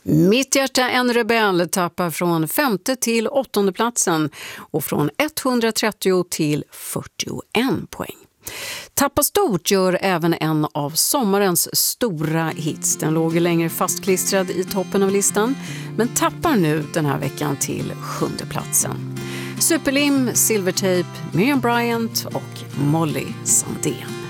Mitt hjärta en rebell tappar från 5:e till 8:e platsen och från 130 till 41 poäng. Tappa stort gör även en av sommarens stora hits. Den låg längre fastklistrad i toppen av listan men tappar nu den här veckan till 7:e platsen. Superlim, Silvertape, Miriam Bryant och Molly Sandén.